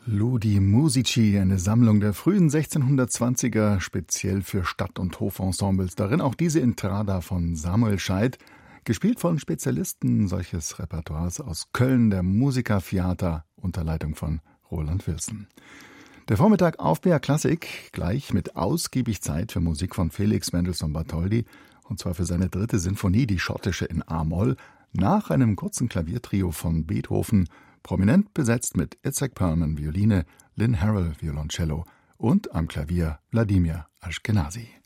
Ludi Musici, eine Sammlung der frühen 1620er, speziell für Stadt- und Hofensembles. Darin auch diese Intrada von Samuel Scheidt, gespielt von Spezialisten solches Repertoires aus Köln, der Musica Fiata, unter Leitung von Roland Wilson. Der Vormittag auf BR Klassik, gleich mit ausgiebig Zeit für Musik von Felix Mendelssohn Bartholdy, und zwar für seine 3. Sinfonie, die schottische in A-Moll, nach einem kurzen Klaviertrio von Beethoven, prominent besetzt mit Itzhak Perlman Violine, Lynn Harrell Violoncello und am Klavier Wladimir Ashkenazy.